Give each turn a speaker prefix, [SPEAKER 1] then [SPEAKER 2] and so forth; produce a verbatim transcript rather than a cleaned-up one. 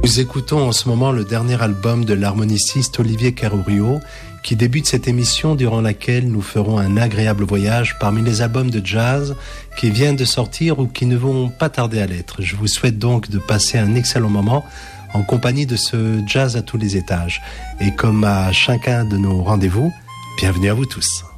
[SPEAKER 1] Nous écoutons en ce moment le dernier album de l'harmoniciste Olivier Carourio, qui débute cette émission durant laquelle nous ferons un agréable voyage parmi les albums de jazz qui viennent de sortir ou qui ne vont pas tarder à l'être. Je vous souhaite donc de passer un excellent moment en compagnie de ce jazz à tous les étages. Et comme à chacun de nos rendez-vous, bienvenue à vous tous.